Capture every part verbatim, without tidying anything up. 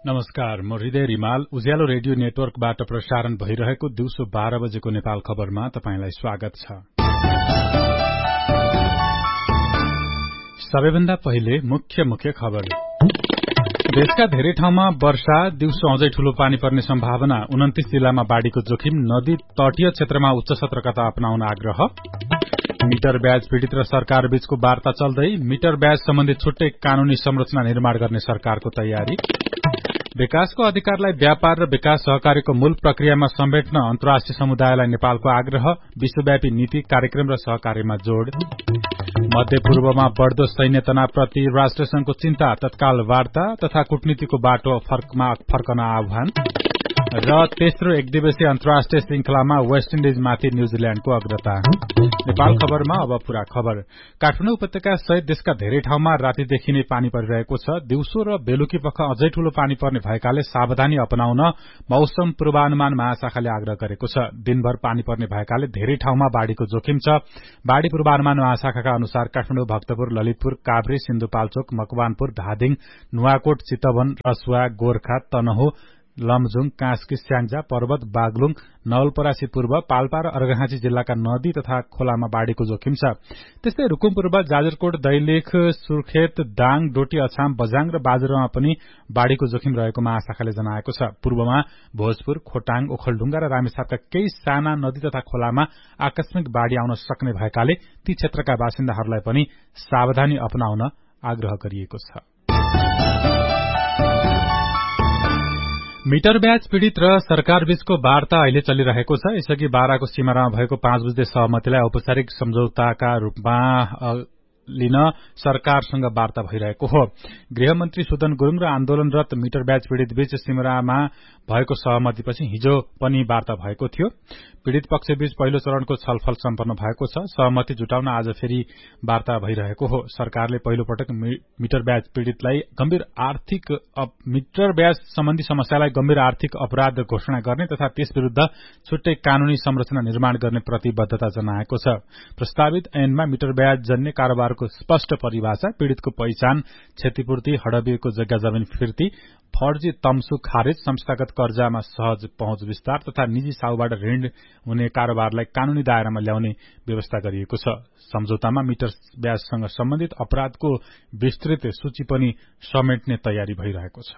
नमस्कार, म हृदय रिमाल। उज्यालो रेडियो नेटवर्कबाट प्रसारण भइरहेको दिउँसो बाह्र बजेको नेपाल खबरमा तपाईंलाई स्वागत छ। सबैभन्दा पहिले मुख्य मुख्य खबर। देशका धेरै ठाउँमा वर्षा, दिउँसो अझै ठूलो पानी पर्ने सम्भावना। उन्तीस जिल्लामा बाढ़ीको जोखिम। नदी तटीय क्षेत्रमा उच्च सतर्कता अपनाउन आग्रह। मिटर ब्याज पीड़ित र सरकार बीचको वार्ता चल्दै। मिटर ब्याज सम्बन्धी छुट्टै कानूनी संरचना निर्माण गर्ने सरकारको तयारी। विकासको अधिकारलाई व्यापार र विकास सहकारीको मूल प्रक्रियामा समेट्न अन्तर्राष्ट्रिय समुदायलाई नेपालको आग्रह। विश्वव्यापी नीति, कार्यक्रम र सहकारीमा जोड़। मध्यपूर्वमा बढ़दो सैन्य तनावप्रति राष्ट्रसंघको चिन्ता। तत्काल वार्ता तथा कूटनीतिको बाटो फर्कमा फर्कन आह्वान। र तेस्रो एक दिवसीय अन्तर्राष्ट्रिय श्रृंखलामा वेस्ट इन्डिजमाथि न्यूजील्याण्डको अग्रता। नेपाल खबरमा अब पूरा खबर। काठमाडौँ उपत्यका सहित देशका धेरै ठाउँमा रातिदेखि नै पानी परिरहेको छ। दिउँसो र बेलुकी पख अझै ठूलो पानी पर्ने भएकाले सावधानी अपनाउन मौसम पूर्वानुमान महाशाखाले आग्रह गरेको छ। दिनभर पानी पर्ने भएकाले धेरै ठाउँमा बाढ़ीको जोखिम छ। बाढ़ी पूर्वानुमान महाशाखाका अनुसार काठमाडौँ, भक्तपुर, ललितपुर, काभ्रे, सिन्धुपाल्चोक, मकवानपुर, धादिङ, नुवाकोट, चितवन, रसुवा, गोर्खा, तनहु, लमजुङ, कास्की, स्याङ्जा, पर्वत, बागलुङ, नवलपरासी पूर्व, पाल्पा र अर्घाखाँची जिल्लाका नदी तथा खोलामा बाढ़ीको जोखिम छ। त्यस्तै रुकुम पूर्व, जाजरकोट, दैलेख, सुर्खेत, दाङ, डोटी, अछाम, बझाङ र बाजुरामा पनि बाढ़ीको जोखिम रहेको महाशाखाले जनाएको छ। पूर्वमा भोजपुर, खोटाङ, ओखलढुङ्गा र रामेछापका केही साना नदी तथा खोलामा आकस्मिक बाढ़ी आउन सक्ने भएकाले ती क्षेत्रका बासिन्दाहरूलाई पनि सावधानी अपनाउन आग्रह गरिएको छ। मिटर ब्याज पीड़ित र सरकार बीचको वार्ता अहिले चलिरहेको छ। यसअघि बाराको सीमानामा भएको पाँच बुझ्दे सहमतिलाई औपचारिक सम्झौताका रूपमा लिन सरकारसँग वार्ता भइरहेको हो। गृहमन्त्री सुदन गुरूङ र आन्दोलनरत मिटर ब्याज पीड़ित बीच सीमानामा भएको सहमतिपछि हिजो पनि वार्ता भएको थियो। पीड़ित पक्षबीच पहिलो चरणको छलफल सम्पन्न भएको छ। सहमति जुटाउन आज फेरि वार्ता भइरहेको हो। सरकारले पहिलो पटक मिटर ब्याज पीड़ितलाई गम्भीर आर्थिक मिटर ब्याज सम्बन्धी समस्यालाई गम्भीर आर्थिक अपराध घोषणा गर्ने तथा त्यस विरूद्ध छुट्टै कानूनी संरचना निर्माण गर्ने प्रतिबद्धता जनाएको छ। प्रस्तावित ऐनमा मिटर ब्याज जन्य कारोबारको स्पष्ट परिभाषा, पीड़ितको पहिचान, क्षतिपूर्ति, हडबिएको जग्गा जमिन फिर्ती, फर्जी तम्सु खारेज, संस्थागत कर्जामा सहज पहुँच विस्तार तथा निजी साहुबाट ऋण हुने कारोबारलाई कानूनी दायरामा ल्याउने व्यवस्था गरिएको छ। सम्झौतामा मिटर ब्याजसँग सम्बन्धित अपराधको विस्तृत सूची पनि समेट्ने तयारी भइरहेको छ।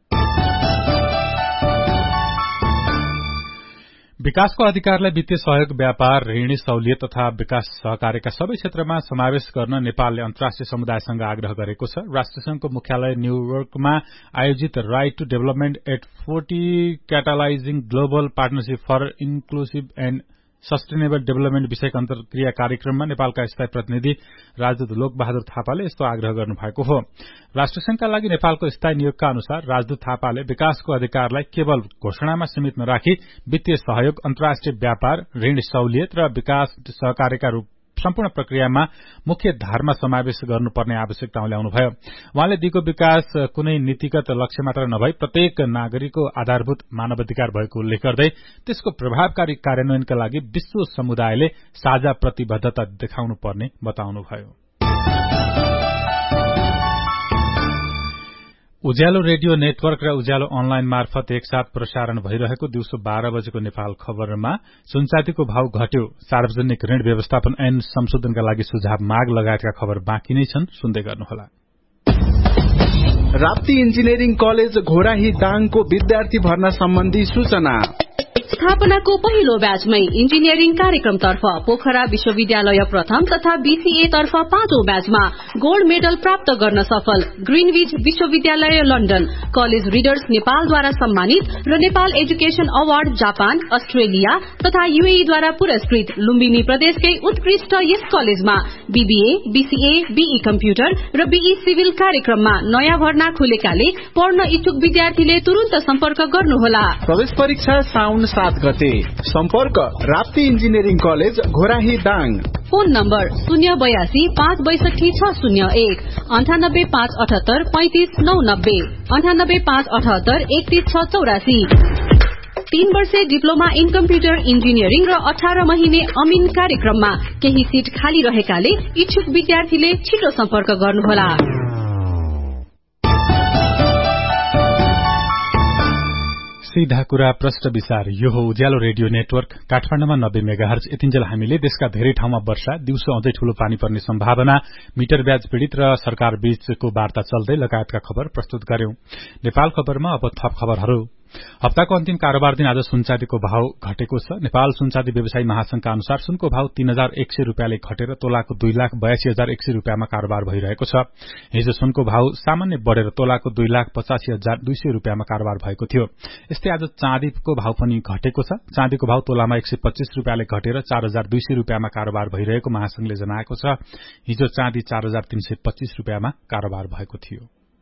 विकासको अधिकारलाई वित्तीय सहयोग, व्यापार, ऋणी सहुलियत तथा विकास सहकारीका सबै क्षेत्रमा समावेश गर्न नेपालले अन्तर्राष्ट्रिय समुदायसँग आग्रह गरेको छ। राष्ट्रसंघको मुख्यालय न्यूयोर्कमा आयोजित right two development at forty क्याटालाइजिङ global partnership for inclusive and sustainable development विषयक अन्तर्क्रिया कार्यक्रममा नेपालका स्थायी प्रतिनिधि राजदूत लोकबहादुर थापाले यस्तो आग्रह गर्नुभएको हो। राष्ट्रसंघका लागि नेपालको स्थायी नियोगका अनुसार राजदूत थापाले विकासको अधिकारलाई केवल घोषणामा सीमित नराखी वित्तीय सहयोग, अन्तर्राष्ट्रिय व्यापार, ऋण सहुलियत र विकास सहकारीका रूप सम्पूर्ण प्रक्रियामा मुख्य धारमा समावेश गर्नुपर्ने आवश्यकता ल्याउनुभयो। उहाँले दिगो विकास कुनै नीतिगत लक्ष्य मात्र नभई प्रत्येक नागरिकको आधारभूत मानवाधिकार भएको उल्लेख गर्दै त्यसको प्रभावकारी कार्यान्वयनका लागि विश्व समुदायले साझा प्रतिबद्धता देखाउनु पर्ने बताउनुभयो। उज्यालो रेडियो नेटवर्क र उज्यालो अनलाइन मार्फत एकसाथ प्रसारण भइरहेको दिउँसो बाह्र बजेको नेपाल खबरमा सुनचाँदीको भाव घट्यो, सार्वजनिक ऋण व्यवस्थापन ऐन संशोधनका लागि सुझाव माग लगायतका खबर बाँकी नै छन्। सुन्दै गर्नुहोला। राप्ती इन्जिनियरिङ कलेज घोराही दाङको विद्यार्थी भर्ना सम्बन्धी सूचना। स्थापनाको पहिलो ब्याचमै इन्जिनियरिङ कार्यक्रमतर्फ पोखरा विश्वविद्यालय प्रथम तथा बीसीए तर्फ पाँचौं ब्याचमा गोल्ड मेडल प्राप्त गर्न सफल ग्रीनविच विश्वविद्यालय लन्डन, कलेज रिडर्स नेपालद्वारा सम्मानित र Nepal education award Japan, Australia तथा यूएईद्वारा पुरस्कृत लुम्बिनी प्रदेशकै उत्कृष्ट यस कलेजमा बीबीए, बीसीए, बीई कम्प्युटर र बीई सिभिल कार्यक्रममा नयाँ भर्ना खुलेकाले पढ्न इच्छुक विद्यार्थीले तुरुन्त सम्पर्क गर्नुहोला। प्रवेश परीक्षा साउन सात गते। सम्पर्क Rapti engineering college Ghorahi Dang. Phone number शून्य बयासी पाँच बैसठी छ शून्य एक, अन्ठानब्बे पाँच अठहत्तर पैंतिस नौ नब्बे, अन्ठानब्बे पाँच अठहत्तर एकतीस छ चौरासी। तीन वर्षे डिप्लोमा इन कम्प्युटर इन्जिनियरिङ र अठार महिने अमिन कार्यक्रममा केही सीट खाली रहेकाले इच्छुक विद्यार्थीले छिटो सम्पर्क गर्नुहोला। सीधा कुरा प्रश्न विचार यो हो उज्यालो रेडियो नेटवर्क काठमाडौँमा नब्बे मेगाहर्ज यतिन्जेल हामीले देशका धेरै ठाउँमा वर्षा दिउँसो अझै ठूलो पानी पर्ने सम्भावना मिटर ब्याज पीड़ित र सरकार बीचको वार्ता चल्दै लगायतका खबर प्रस्तुत गर्यौं। नेपाल खबरमा अब थप खबरहरू। हप्ताको अन्तिम कारोबार दिन आज सुनचाँदीको भाव घटेको छ। नेपाल सुनचाँदी व्यवसायी महासंघका अनुसार सुनको भाव तीन हजार एक सय रूपियाँले घटेर तोलाको दुई लाख बयासी हजार एक सय रूपियाँमा कारोबार भइरहेको छ। हिजो सुनको भाव सामान्य बढ़ेर तोलाको दुई लाख पचासी हजार दुई सय रूपियाँमा कारोबार भएको थियो। यस्तै आज चाँदीको भाव पनि घटेको छ। चाँदीको भाव तोलामा एक सय पच्चीस रूपियाँले घटेर चार हजार दुई सय रूपियाँमा कारोबार भइरहेको महासंघले जनाएको छ। हिजो चाँदी चार हजार तीन सय पच्चीस रूपियाँमा कारोबार भएको थियो।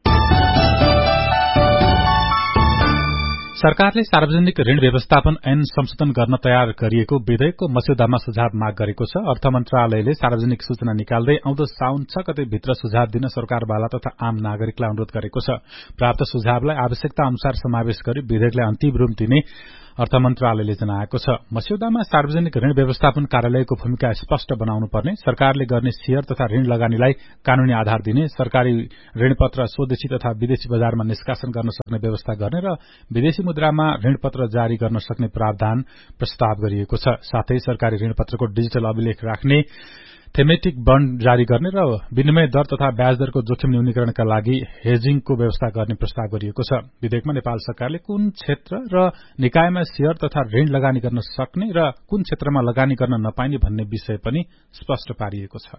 सरकारले सार्वजनिक ऋण व्यवस्थापन ऐन संशोधन गर्न तयार गरिएको विधेयकको मस्यौदामा सुझाव माग गरेको छ। अर्थ मन्त्रालयले सार्वजनिक सूचना निकाल्दै आउँदो साउन छ गते भित्र सुझाव दिन सरकारवाला तथा आम नागरिकलाई अनुरोध गरेको छ। प्राप्त सुझावलाई आवश्यकता अनुसार समावेश गरी विधेयकलाई अन्तिम रूप दिने अर्थ मन्त्रालयले जनाएको छ। मस्यौदामा सार्वजनिक ऋण व्यवस्थापन कार्यालयको भूमिका स्पष्ट बनाउनु पर्ने, सरकारले गर्ने शेयर तथा ऋण लगानीलाई कानूनी आधार दिने, सरकारी ऋणपत्र स्वदेशी तथा विदेशी बजारमा निष्कासन गर्न सक्ने व्यवस्था गर्ने र विदेशी मुद्रामा ऋणपत्र जारी गर्न सक्ने प्रावधान प्रस्ताव गरिएको छ। साथै सरकारी ऋणपत्रको डिजिटल अभिलेख राख्ने, थेमेटिक बन्ड जारी गर्ने र विनिमय दर तथा ब्याज दरको जोखिम न्यूनीकरणका लागि हेजिङको व्यवस्था गर्ने प्रस्ताव गरिएको छ। विधेयकमा नेपाल सरकारले कुन क्षेत्र र निकायमा शेयर तथा ऋण लगानी गर्न सक्ने र कुन क्षेत्रमा लगानी गर्न नपाइने भन्ने विषय पनि स्पष्ट पारिएको छ।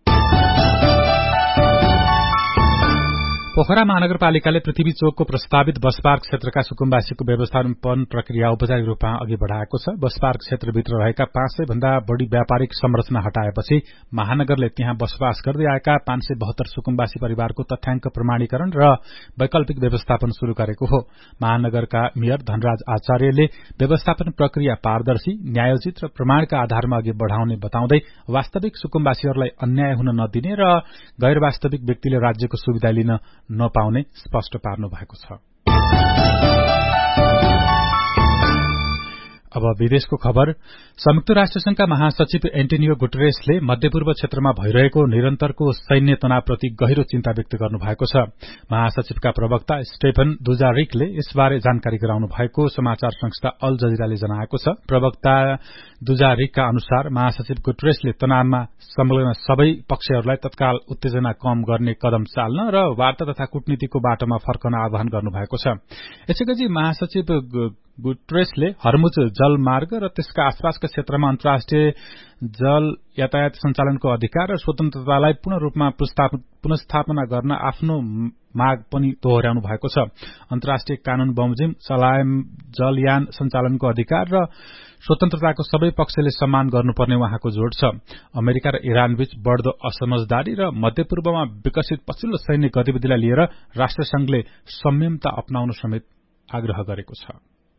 पोखरा महानगरपालिकाले पृथ्वी चोकको प्रस्तावित बस पार्क क्षेत्रका सुकुम्बासीको व्यवस्थापन प्रक्रिया औपचारिक रूपमा अघि बढ़ाएको छ। बस पार्क क्षेत्रभित्र रहेका पाँच सय भन्दा बढ़ी व्यापारिक संरचना हटाएपछि महानगरले त्यहाँ बसोबास गर्दै आएका पाँच सय बहत्तर सुकुम्बासी परिवारको तथ्याङ्क प्रमाणीकरण र वैकल्पिक व्यवस्थापन शुरू गरेको हो। महानगरका मेयर धनराज आचार्यले व्यवस्थापन प्रक्रिया पारदर्शी, न्यायोचित र प्रमाणका आधारमा अघि बढ़ाउने बताउँदै वास्तविक सुकुम्बासीहरूलाई अन्याय हुन नदिने र गैर वास्तविक व्यक्तिले राज्यको सुविधा लिन नपाउने स्पष्ट पार्नु भएको छ। अब विदेशको खबर। संयुक्त राष्ट्रसंघका महासचिव एन्टोनियो गुटेरेसले मध्यपूर्व क्षेत्रमा भइरहेको निरन्तरको सैन्य तनावप्रति गहिरो चिन्ता व्यक्त गर्नुभएको छ। महासचिवका प्रवक्ता स्टेफन दुजारिकले यसबारे जानकारी गराउनु भएको समाचार संस्था अल जजिराले जनाएको छ। प्रवक्ता दुजारिकका अनुसार महासचिव गुटेरेसले तनावमा संलग्न सबै पक्षहरूलाई तत्काल उत्तेजना कम गर्ने कदम चाल्न र वार्ता तथा कूटनीतिको बाटोमा फर्कन आह्वान गर्नुभएको छ। यसैगरी महासचिव गुटेरेसले हर्मुज जलमार्ग र त्यसका आसपासका क्षेत्रमा अन्तर्राष्ट्रिय जल यातायात सञ्चालनको अधिकार र स्वतन्त्रतालाई पूर्ण रूपमा पुनस्थापना गर्न आफ्नो माग पनि दोहोर्याउनु भएको छ। अन्तर्राष्ट्रिय कानून बमोजिम चलायम जलयान सञ्चालनको अधिकार र स्वतन्त्रताको सबै पक्षले सम्मान गर्नुपर्ने उहाँको जोड़ छ। अमेरिका र इरान बीच बढ़दो असमझदारी र मध्यपूर्वमा विकसित पछिल्लो सैन्य गतिविधिलाई लिएर राष्ट्रसंघले संयमता अपनाउन समेत आग्रह गरेको छ।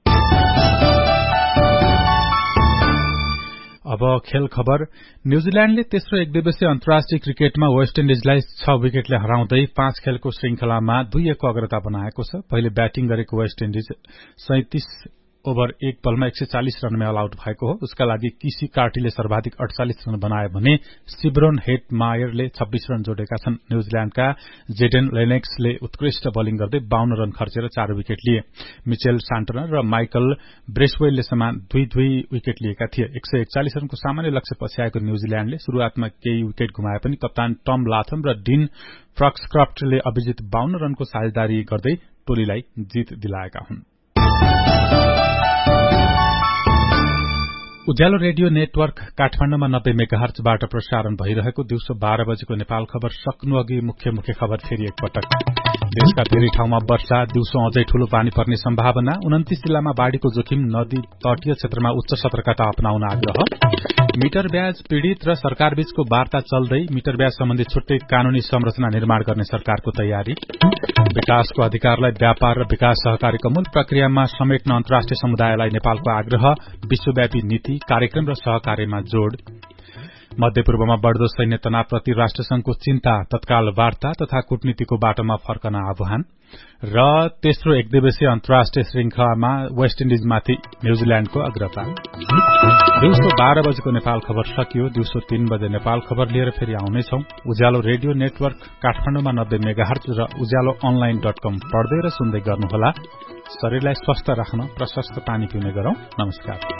अब खेल खबर। न्यूजील्याण्डले तेस्रो एक दिवसीय अन्तर्राष्ट्रिय क्रिकेटमा वेस्ट इन्डिजलाई छ विकेटले हराउँदै पाँच खेलको श्रृंखलामा दुई एकको अग्रता बनाएको छ। पहिले ब्याटिङ गरेको वेस्ट इन्डिज सैंतीस ओभर एक बलमा एक सय चालिस रनमा अल आउट भएको हो। उसका लागि किसी कार्टीले सर्वाधिक अड़चालिस रन बनाए भने सिब्रोन हेटमायरले छब्बीस रन जोडेका छन्। न्यूजील्याण्डका जेडेन लेनेक्सले उत्कृष्ट बलिङ गर्दै बाउन्न रन खर्चेर चार विकेट लिए। मिचेल सान्टनर र माइकल ब्रेसवेलले समान दुई दुई विकेट लिएका थिए। एक सय एकचालिस रनको सामान्य लक्ष्य पछ्याएको न्यूजील्याण्डले शुरूआतमा केही विकेट गुमाए पनि कप्तान टम लाथम र डिन फ्रक्सक्रफ्टले अभिजित बाउन्न रनको साझेदारी गर्दै टोलीलाई जित दिलाएका हुन्। उज्यालो रेडियो नेटवर्क काठमाडौँमा नब्बे मेगाहर्जबाट प्रसारण भइरहेको दिउँसो बाह्र बजेको नेपाल खबर सक्नु अघि मुख्य मुख्य खबर फेरि एकपटक। देशका धेरै ठाउँमा वर्षा दिउँसो अझै ठूलो पानी पर्ने सम्भावना, उन्तिस जिल्लामा बाढ़ीको जोखिम, नदी तटीय क्षेत्रमा उच्च सतर्कता अपनाउन आग्रह। मिटर ब्याज पीड़ित र सरकार बीचको वार्ता चल्दै मिटर ब्याज सम्बन्धी छुट्टै कानूनी संरचना निर्माण गर्ने सरकारको तयारी। विकासको अधिकारलाई व्यापार र विकास सहकारीको मूल प्रक्रियामा समेट्न अन्तर्राष्ट्रिय समुदायलाई नेपालको आग्रह। विश्वव्यापी नीति, कार्यक्रम र सहकार्यमा जोड़। मध्यपूर्वमा बढ़दो सैन्य तनावप्रति राष्ट्रसंघको चिन्ता, तत्काल वार्ता तथा कूटनीतिको बाटोमा फर्कन आह्वान र तेस्रो एकदिवसीय अन्तर्राष्ट्रिय श्रृंखलामा वेस्ट इन्डिजमाथि न्यूजील्याण्डको अग्रता। दिउँसो बाह्र बजेको नेपाल खबर सकियो। दिउँसो तीन बजे नेपाल खबर लिएर फेरि आउनेछौं। उज्यालो रेडियो नेटवर्क काठमाडौँमा नब्बे मेगाहर्ज र उज्यालो अनलाइन डट कम पढ्दै र सुन्दै गर्नुहोला। शरीरलाई स्वस्थ राख्न प्रशस्त पानी पिउने गरौं। नमस्कार।